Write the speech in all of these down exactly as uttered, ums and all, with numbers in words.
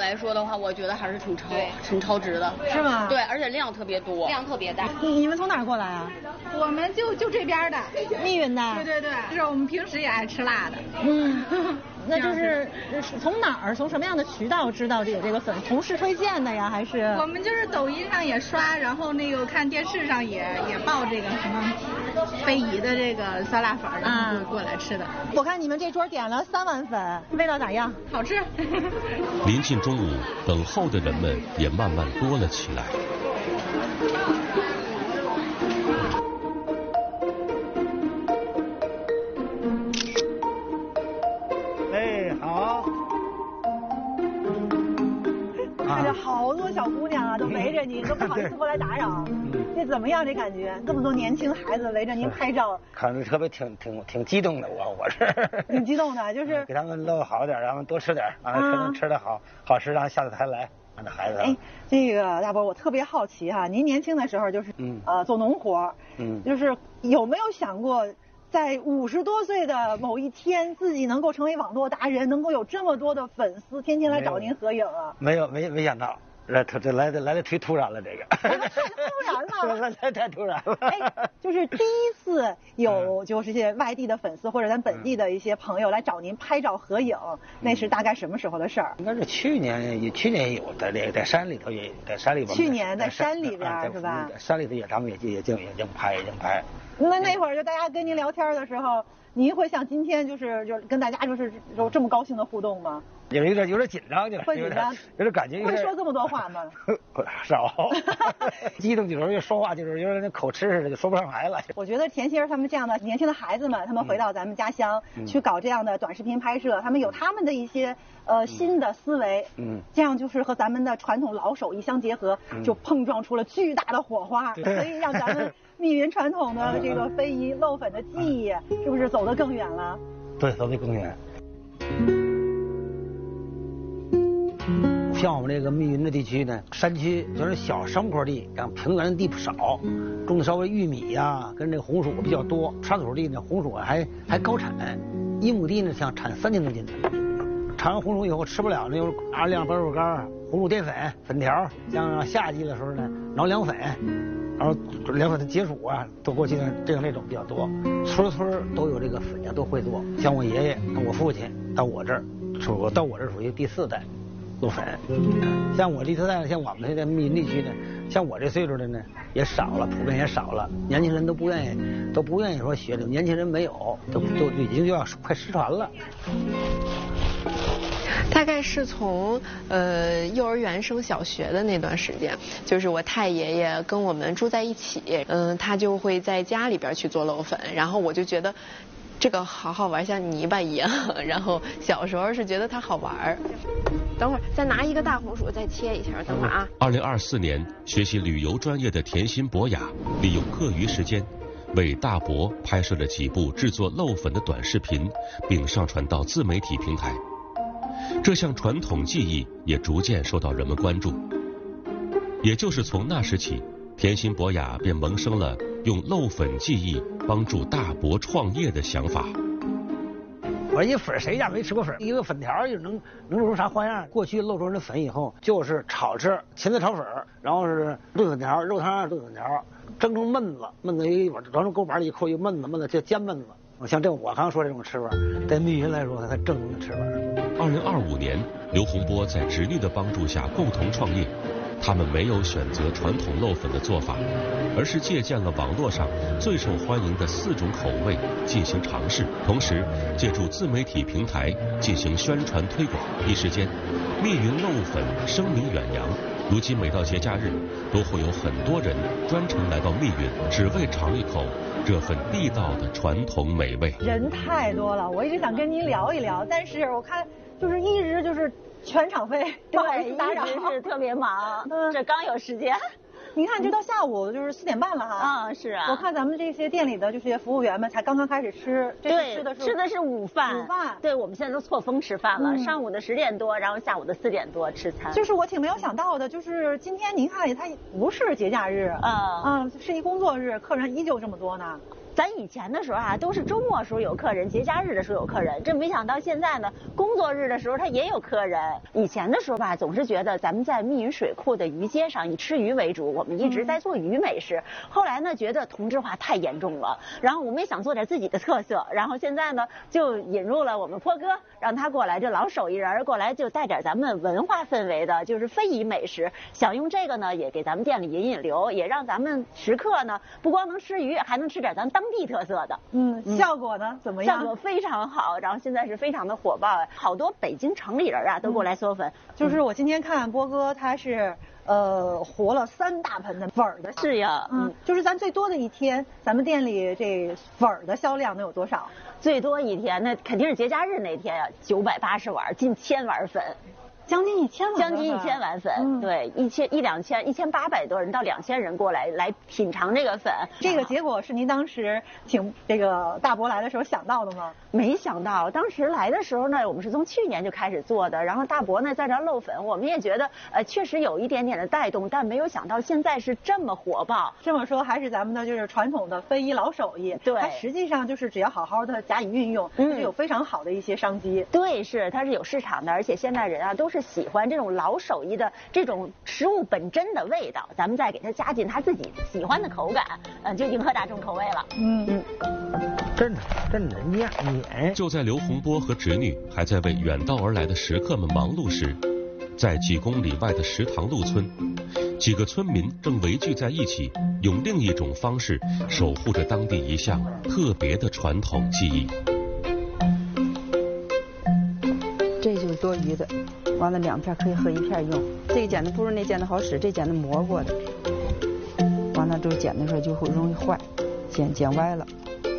来说的话，我觉得还是挺超挺超值的， 是吗？ 对，而且量特别多， 量特别大。 你你们从哪儿过来啊？ 我们就就这边的， 密云的。 对对对，就是我们平时也爱吃辣的。 嗯，那就是从哪儿从什么样的渠道知道有这个粉？同事推荐的呀，还是？ 我们就是抖音上也刷，然后那个看电视上也也报这个什么非遗的这个酸辣粉，然后就过来吃的。 我看你们这桌点了三碗粉，味道咋样？ 好吃。 临近中午，等候的人们也慢慢多了起来。 哎，好。 看着好多小姑娘啊，都围着你，都不好意思过来打扰。这怎么样？这感觉？这么多年轻孩子围着您拍照， 看着特别挺挺挺激动的，我我是。 挺激动的，就是给他们弄好点，让他们多吃点，让他们吃的好好吃，让下次还来。让这孩子。 哎，这个大伯，我特别好奇哈，您年轻的时候就是嗯呃做农活，嗯，就是有没有想过？在五十多岁的某一天，自己能够成为网络达人，能够有这么多的粉丝，天天来找您合影啊？ 没有，没没想到，来这来的来的忒突然了，这个。 太突然了。 来来太突然了。 哎，就是第一次有就是些外地的粉丝或者咱本地的一些朋友来找您拍照合影，那是大概什么时候的事儿？ 应该是去年，也去年也有，在这个在山里头也在山里边。 去年在山里边是吧？ 山里头也他们也也经也经拍也经拍。 那那会儿就大家跟您聊天的时候，您会像今天就是就是跟大家就是有这么高兴的互动吗？ 有有点有点紧张，就是会紧张， 有点感觉。 会说这么多话吗？ 少，激动有时候就说话就是有点那口吃似的，就说不上来了。 我觉得甜心儿他们这样的年轻的孩子们，他们回到咱们家乡、嗯、去搞这样的短视频拍摄，他们有他们的一些呃新的思维，嗯，这样就是和咱们的传统老手一相结合，嗯、就碰撞出了巨大的火花，可以让咱们密云传统的这个非遗漏粉的技艺，是不是走得更远了？ 对，走得更远。像我们这个密云的地区呢，山区就是小山坡地，然后平原的地不少，种的稍微玉米呀、啊，跟这个红薯比较多。沙土地呢，红薯还还高产，一亩地呢像产三千多斤。产完红薯以后吃不了呢，又拿晾白肉干、红薯淀粉、粉条。像夏季的时候呢，挠凉粉，然后凉粉的解暑啊，都过去这样这种比较多。村村都有这个粉呀，都会做。像我爷爷、我父亲到我这儿，属到我这儿属于第四代。做粉，像我这次代，像我们这个密云地区呢，像我这岁数的呢也少了，普遍也少了，年轻人都不愿意，都不愿意说学这个，年轻人没有，都都已经就要快失传了。 大概是从呃幼儿园升小学的那段时间，就是我太爷爷跟我们住在一起，嗯、呃，他就会在家里边去做漏粉，然后我就觉得。这个好好玩，像泥巴一样。然后小时候是觉得它好玩。等会儿再拿一个大红薯再切一下，等会儿啊。 二零二四年，学习旅游专业的甜心博雅，利用课余时间，为大伯拍摄了几部制作漏粉的短视频，并上传到自媒体平台。这项传统技艺也逐渐受到人们关注。也就是从那时起，甜心博雅便萌生了用漏粉技艺帮助大伯创业的想法。 我一粉谁家没吃过粉？一个粉条就能能做出啥花样？过去漏出来的粉以后，就是炒吃，芹菜炒粉，然后是炖粉条，肉汤炖粉条，蒸成焖子，焖子一碗，装成锅碗里一扣一焖子，焖子叫煎焖子。像这我刚说这种吃法，在密云来说，它才正宗的吃法。 二零二五年，刘洪波在侄女的帮助下共同创业。他们没有选择传统漏粉的做法，而是借鉴了网络上最受欢迎的四种口味进行尝试，同时借助自媒体平台进行宣传推广。一时间，密云漏粉声名远扬。如今每到节假日，都会有很多人专程来到密云，只为尝一口这份地道的传统美味。 人太多了，我一直想跟您聊一聊，但是我看就是一直就是。全场飞， 对，一直是特别忙，嗯，这刚有时间。 您看，这到下午就是四点半了哈。 嗯，是啊。 我看咱们这些店里的这些服务员们才刚刚开始吃，这吃的是吃的是午饭。 午饭。 对，我们现在都错峰吃饭了，嗯、上午的十点多，然后下午的四点多吃餐。 就是我挺没有想到的，就是今天您看它不是节假日，啊、嗯、啊，是一工作日，客人依旧这么多呢。 咱以前的时候啊，都是周末时候有客人，节假日的时候有客人，这没想到现在呢，工作日的时候他也有客人。以前的时候吧，总是觉得咱们在密云水库的鱼街上以吃鱼为主，我们一直在做鱼美食。后来呢，觉得同质化太严重了，然后我们也想做点自己的特色，然后现在呢，就引入了我们坡哥，让他过来，这老手艺人过来就带点咱们文化氛围的，就是非遗美食。想用这个呢，也给咱们店里引引流，也让咱们食客呢不光能吃鱼，还能吃点咱当地特色的。 嗯，效果呢怎么样？ 效果非常好，然后现在是非常的火爆，好多北京城里人啊都过来嗦粉。 嗯、就是我今天看波哥他是呃和了三大盆的粉儿的。 是呀， 嗯，就是咱最多的一天，咱们店里这粉儿的销量能有多少？ 最多一天那肯定是节假日那天啊，九百八十碗，近千碗粉。 将近一千碗， 将近一千碗粉，嗯、对，一千一两千，一千八百多人到两千人过来来品尝这个粉。 这个结果是您当时请这个大伯来的时候想到的吗？ 没想到，当时来的时候呢，我们是从去年就开始做的，然后大伯呢在这漏粉，我们也觉得呃确实有一点点的带动，但没有想到现在是这么火爆。 这么说还是咱们的就是传统的非遗老手艺， 对， 它实际上就是只要好好的加以运用，嗯，是有非常好的一些商机。 对，是它是有市场的，而且现在人啊都是喜欢这种老手艺的这种食物本真的味道，咱们再给它加进他自己喜欢的口感，呃，就迎合大众口味了。 嗯嗯， 真的真的面面。 就在刘洪波和侄女还在为远道而来的食客们忙碌时，在几公里外的石塘路村，几个村民正围聚在一起，用另一种方式守护着当地一项特别的传统技艺。 这就是多余的，完了两片可以合一片用。这个剪子不如那剪子好使，这剪子磨过的，完了之后剪的时候就会容易坏，剪剪歪了。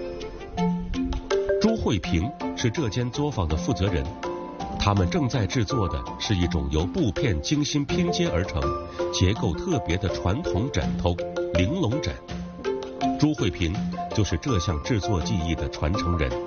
朱慧萍是这间作坊的负责人，他们正在制作的是一种由布片精心拼接而成、结构特别的传统枕头——玲珑枕。朱慧萍就是这项制作技艺的传承人。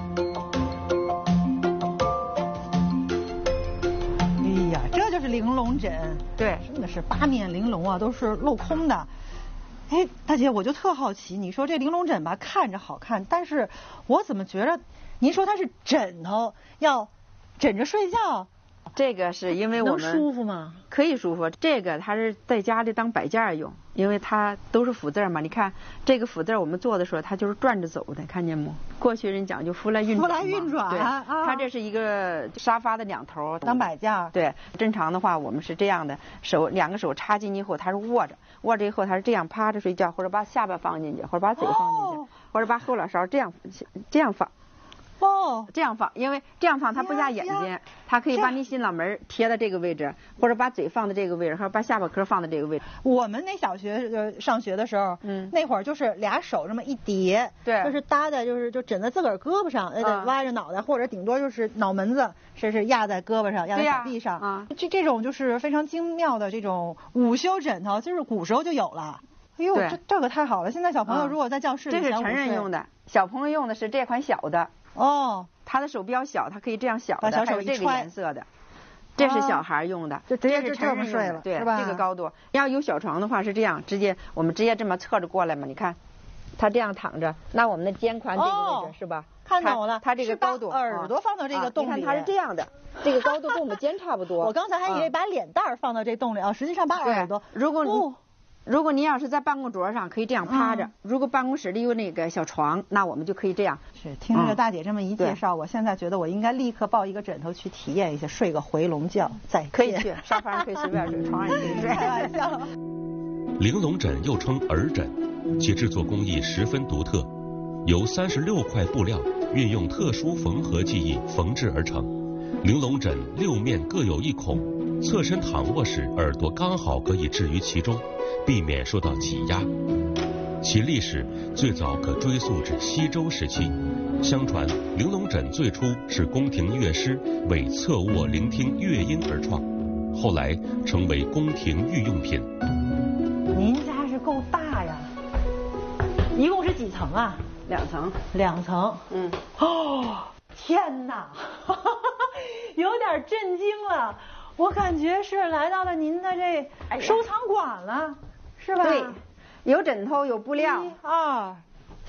哎呀，这就是玲珑枕， 对， 真的是八面玲珑啊，都是镂空的。哎，大姐，我就特好奇，你说这玲珑枕吧，看着好看，但是我怎么觉得，您说它是枕头，要枕着睡觉， 这个是因为我们能舒服吗？ 可以舒服，这个它是在家里当摆件用，因为它都是福字嘛。你看这个福字我们做的时候，它就是转着走的，看见没？过去人讲究福来运转， 福来运转， 对， 啊、 它这是一个沙发的两头当摆件。 对，正常的话我们是这样的，手两个手插进去以后，它是握着。握着以后，他是这样趴着睡觉，或者把下巴放进去，或者把嘴放进去，哦、或者把后脑勺这样这样放。 哦， 这样放，因为这样放它不压眼睛，它可以把你心脑门贴到这个位置，或者把嘴放在这个位置，或者把下巴壳放在这个位置。 我们那小学呃上学的时候，嗯，那会儿就是俩手这么一叠， 对， 就是搭在就是就枕在自个儿胳膊上，得歪着脑袋，或者顶多就是脑门子是是压在胳膊上，压在手臂上。啊，这这种就是非常精妙的这种午休枕头，就是古时候就有了。哎呦，这这个太好了！现在小朋友如果在教室里， 这是成人用的，小朋友用的是这款小的。 哦， 他的手比较小，他可以这样小的， 把小手一这个颜色的，这是小孩用的， 这这是成人睡了， 对， 是吧？ 这个高度。要有小床的话是这样，直接我们直接这么侧着过来嘛，你看，他这样躺着，那我们的肩宽这个位置是吧？ 看懂了， 他这个高度， 耳朵放到这个洞里， 你看它是这样的，这个高度跟我们肩差不多。 我刚才还以为把脸蛋放到这洞里啊，实际上把耳朵。 如果你如果您要是在办公桌上，可以这样趴着；如果办公室里有那个小床，那我们就可以这样。 是，听着大姐这么一介绍，我现在觉得我应该立刻抱一个枕头去体验一下，睡个回笼觉。再可以去沙发上可以随便睡，床上也可以睡。 开玩笑。 玲珑枕又称耳枕，其制作工艺十分独特，由三十六块布料运用特殊缝合技艺缝制而成。玲珑枕六面各有一孔，侧身躺卧时耳朵刚好可以置于其中，避免受到挤压。其历史最早可追溯至西周时期。相传玲珑枕最初是宫廷乐师为侧卧聆听乐音而创，后来成为宫廷御用品。 您家是够大呀，一共是几层啊？ 两层。 两层。嗯。哦，天哪，有点震惊了。我感觉是来到了您的这收藏馆了，是吧？ 对，有枕头，有布料。 一二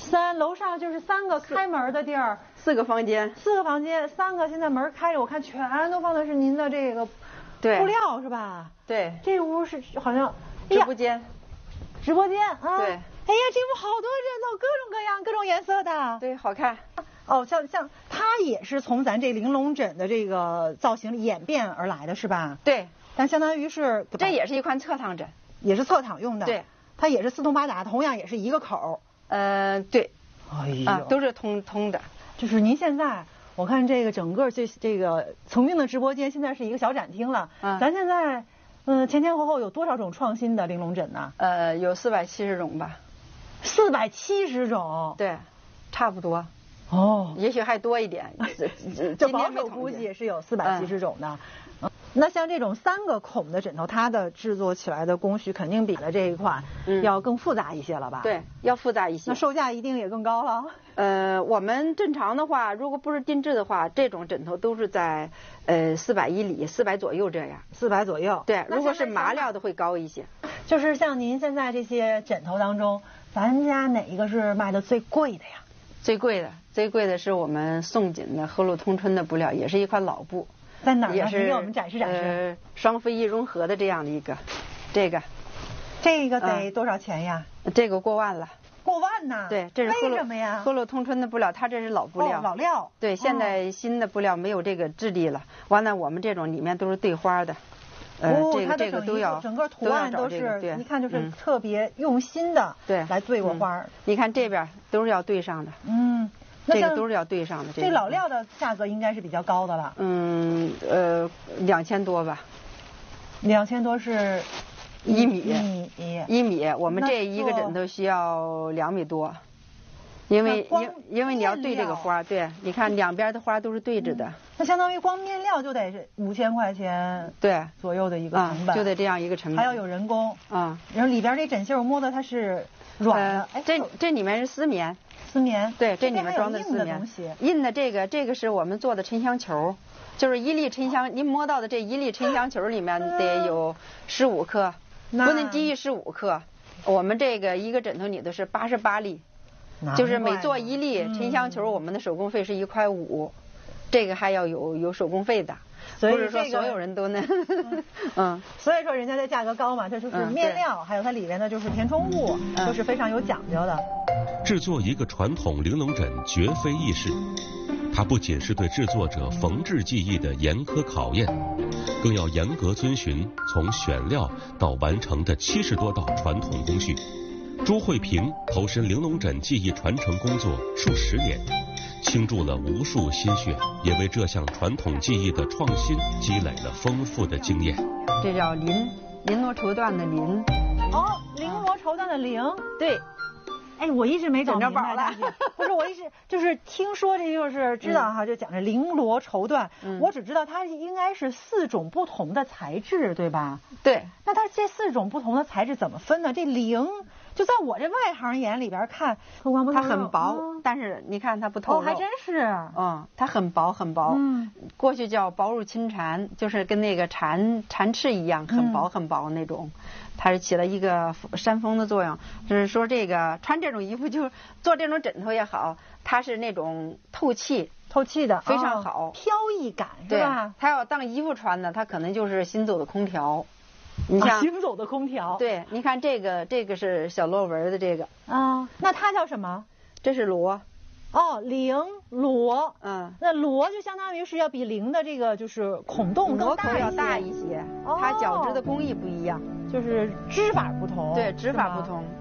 三，楼上就是三个开门的地儿， 四个房间， 四个房间，三个现在门开着，我看全都放的是您的这个布料是吧？ 对， 这屋是好像直播间， 直播间啊。 对， 哎呀，这屋好多枕头，各种各样、各种颜色的。 对，好看。 哦，像像它也是从咱这玲珑枕的这个造型演变而来的是吧？ 对， 但相当于是这也是一款侧躺枕， 也是侧躺用的。 对， 它也是四通八达，同样也是一个口。 呃，对。 哎呀、 啊，都是通通的。 就是您现在，我看这个整个这这个曾经的直播间，现在是一个小展厅了。嗯，咱现在，嗯、呃，前前后后有多少种创新的玲珑枕呢？ 呃，有四百七十种吧。 四百七十种。 对，差不多。 哦， 也许还多一点。 这保守估计是有四百七十种的。嗯，那像这种三个孔的枕头，它的制作起来的工序肯定比了这一款要更复杂一些了吧？ 嗯、对，要复杂一些。 那售价一定也更高了。 呃，我们正常的话，如果不是定制的话，这种枕头都是在呃四百以里，四百左右这样。 四百左右。 对，如果是麻料的会高一些。 就是像您现在这些枕头当中，咱家哪一个是卖的最贵的呀？ 最贵的，最贵的是我们宋锦的和路通春的布料，也是一款老布。 在哪儿呢？ 也是给我们展示展示。 呃，双飞翼融合的这样的一个，这个， 这个得多少钱呀？ 嗯、这个过万了。 过万呐？ 对，这是为什么呀？ 和路通春的布料，它这是老布料。 哦、老料。 对，现在新的布料没有这个质地了。完了，我们这种里面都是对花的。呃， 哦、 这个这个都要， 整个图案都是， 这个、 一看就是特别用心的， 对， 来对过花、 嗯。你看这边都是要对上的。 嗯。 这个都是要对上的。 这老料的价格应该是比较高的了。 嗯，呃，两千多吧。 两千多是一米。 一米。 一米，我们这一个枕头需要两米多，因为因因为你要对这个花，对，你看两边的花都是对着的。 嗯、那相当于光面料就得是五千块钱对左右的一个成本、 嗯，就得这样一个成本， 还要有人工啊、嗯。 然后里边这枕芯我摸的它是软的， 呃、这这里面是丝棉。 丝棉， 对，这里面装的丝棉。印的这个，这个是我们做的沉香球，就是一粒沉香，您摸到的这一粒沉香球里面得有十五克，不能低于十五克。我们这个一个枕头里的是八十八粒，就是每做一粒沉香球，我们的手工费是一块五，这个还要有有手工费的。 所以、 这个、不是说所有人都能，嗯， 所以说人家这价格高嘛，这就是面料，嗯、还有它里面的就是填充物，嗯、都是非常有讲究的。 制作一个传统玲珑枕绝非易事，它不仅是对制作者缝制技艺的严苛考验，更要严格遵循从选料到完成的七十多道传统工序。朱慧萍投身玲珑枕技艺传承工作数十年，倾注了无数心血，也为这项传统技艺的创新积累了丰富的经验。 这叫绫绫罗绸缎的绫。 哦，绫罗绸缎的绫。 对。 哎，我一直没搞明白了。 不是，我一直就是听说这就是知道哈，嗯、就讲这绫罗绸缎，嗯、我只知道它应该是四种不同的材质，对吧？ 对。 那它这四种不同的材质怎么分呢？这绫就在我这外行眼里边看， 它很薄，嗯、但是你看它不透露。 哦，还真是。 嗯，它很薄很薄。嗯。过去叫薄如轻蝉，就是跟那个蝉蝉翅一样，很薄很薄那种。嗯，它是起了一个扇风的作用，就是说这个穿这种衣服，就是做这种枕头也好，它是那种透气、 透气的， 非常好， 哦、飘逸感是吧？ 它要当衣服穿的，它可能就是行走的空调。你像、 啊、行走的空调。 对，你看这个，这个是小螺纹的这个。 啊，那它叫什么？ 这是螺。 哦，绫罗， 嗯， 那罗就相当于是要比绫的这个就是孔洞更大一些， 要大一些，哦、它绞织的工艺不一样， 就是织法不同， 对，织法不同。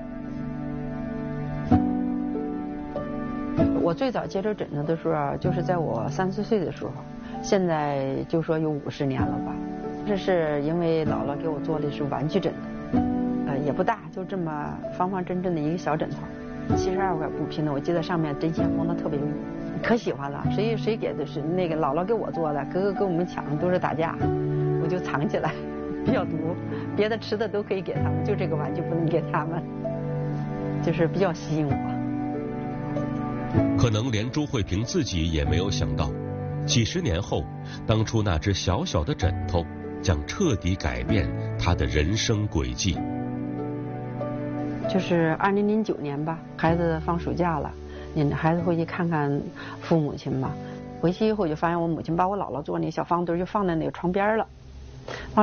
我最早接触枕头的时候，就是在我三四岁的时候，现在就说有五十年了吧。这是因为姥姥给我做的是玩具枕头，呃，也不大，就这么方方正正的一个小枕头。七十二块布拼的，我记得上面针线缝的特别密，可喜欢了。谁谁给的是那个姥姥给我做的，哥哥跟我们抢都是打架，我就藏起来，比较毒。别的吃的都可以给他们，就这个玩具不能给他们，就是比较吸引我。 可能连朱慧萍自己也没有想到，几十年后，当初那只小小的枕头将彻底改变她的人生轨迹。 就是二零零九年吧，孩子放暑假了，你孩子回去看看父母亲嘛。回去以后就发现我母亲把我姥姥做那小方墩就放在那个床边了。